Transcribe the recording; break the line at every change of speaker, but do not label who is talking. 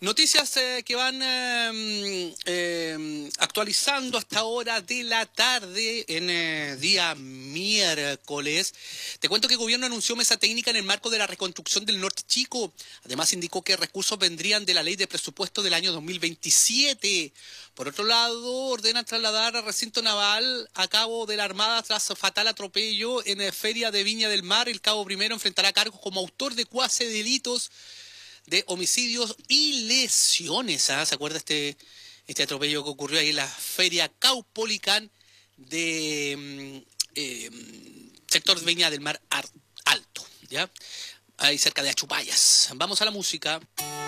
Noticias que van actualizando hasta hora de la tarde en día miércoles. Te cuento que el gobierno anunció mesa técnica en el marco de la reconstrucción del Norte Chico. Además indicó que recursos vendrían de la ley de presupuesto del año 2027. Por otro lado, ordenan trasladar al recinto naval a cabo de la Armada tras fatal atropello en Feria de Viña del Mar. El cabo primero enfrentará cargos como autor de cuasi delitos de homicidios y lesiones. ¿Se acuerda este atropello que ocurrió ahí en la Feria Caupolicán de sector de Viña del Mar Alto, ¿ya? Ahí cerca de Achupayas. Vamos a la música.